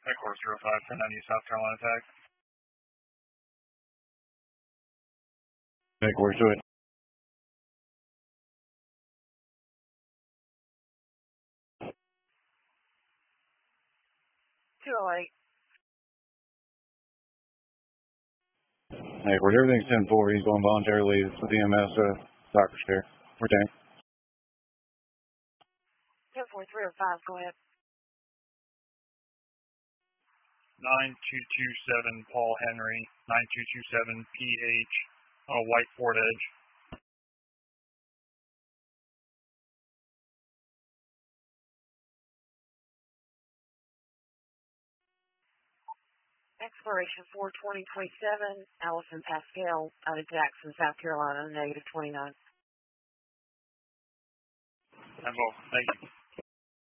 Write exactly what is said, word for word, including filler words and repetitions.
Headquarters zero five ten ninety South Carolina tag. Headquarters to it. two oh eight. Headquarters, everything's ten four. He's going voluntarily with the E M S uh, doctor's care. Retain. ten four three oh five, go ahead. nine two two seven Paul Henry, nine two two seven P H on a white Ford Edge. Expiration four twenty twenty-seven, Allison Pascal out of Jackson, South Carolina, negative twenty-nine. And both. Thank you.